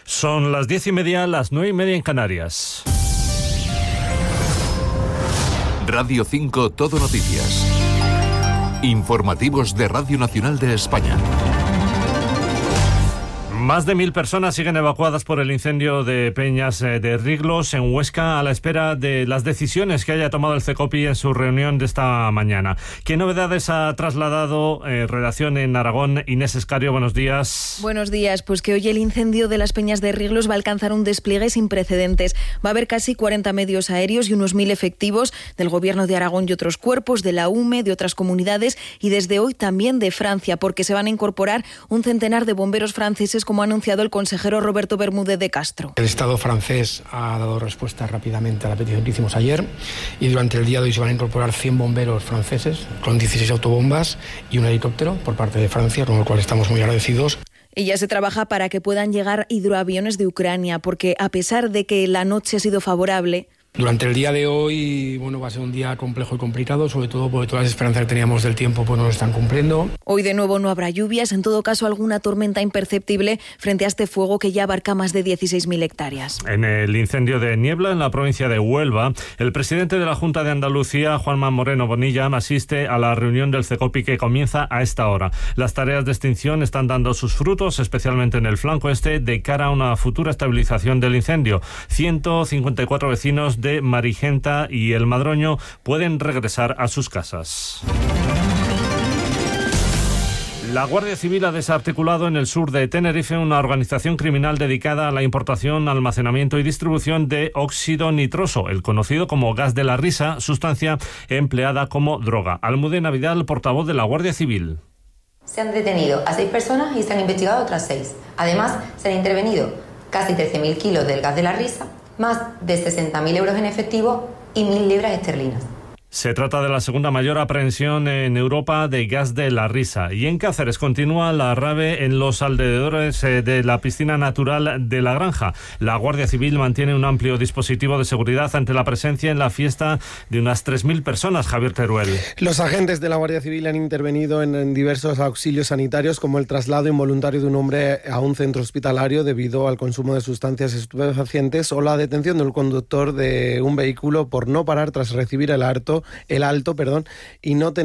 Son las 10:30, las 9:30 en Canarias. Radio 5 Todo Noticias. Informativos de Radio Nacional de España. Más de 1.000 personas siguen evacuadas por el incendio de Peñas de Riglos en Huesca a la espera de las decisiones que haya tomado el CECOPI en su reunión de esta mañana. ¿Qué novedades ha trasladado redacción en Aragón? Inés Escario, buenos días. Buenos días. Pues que hoy el incendio de las Peñas de Riglos va a alcanzar un despliegue sin precedentes. Va a haber casi 40 medios aéreos y unos 1.000 efectivos del Gobierno de Aragón y otros cuerpos, de la UME, de otras comunidades y desde hoy también de Francia, porque se van a incorporar un centenar de bomberos franceses, como ha anunciado el consejero Roberto Bermúdez de Castro. El Estado francés ha dado respuesta rápidamente a la petición que hicimos ayer y durante el día de hoy se van a incorporar 100 bomberos franceses con 16 autobombas y un helicóptero por parte de Francia, con el cual estamos muy agradecidos. Y ya se trabaja para que puedan llegar hidroaviones de Ucrania, porque a pesar de que la noche ha sido favorable, durante el día de hoy, va a ser un día complejo y complicado, sobre todo porque todas las esperanzas que teníamos del tiempo no nos están cumpliendo. Hoy de nuevo no habrá lluvias, en todo caso alguna tormenta imperceptible frente a este fuego que ya abarca más de 16.000 hectáreas. En el incendio de Niebla, en la provincia de Huelva, el presidente de la Junta de Andalucía, Juanma Moreno Bonilla, asiste a la reunión del CECOPI que comienza a esta hora. Las tareas de extinción están dando sus frutos, especialmente en el flanco este, de cara a una futura estabilización del incendio. 154 vecinos de Marigenta y El Madroño pueden regresar a sus casas. La Guardia Civil ha desarticulado en el sur de Tenerife una organización criminal dedicada a la importación, almacenamiento y distribución de óxido nitroso, el conocido como gas de la risa, sustancia empleada como droga. Almudena Vidal, portavoz de la Guardia Civil. Se han detenido a 6 personas y se han investigado otras 6. Además, se han intervenido casi 13.000 kilos del gas de la risa, más de 60.000 euros en efectivo y 1.000 libras esterlinas. Se trata de la segunda mayor aprehensión en Europa de gas de la risa. Y en Cáceres continúa la rave en los alrededores de la piscina natural de La Granja. La Guardia Civil mantiene un amplio dispositivo de seguridad ante la presencia en la fiesta de unas 3.000 personas. Javier Teruel. Los agentes de la Guardia Civil han intervenido en diversos auxilios sanitarios, como el traslado involuntario de un hombre a un centro hospitalario debido al consumo de sustancias estupefacientes o la detención del conductor de un vehículo por no parar tras recibir el alto y no tener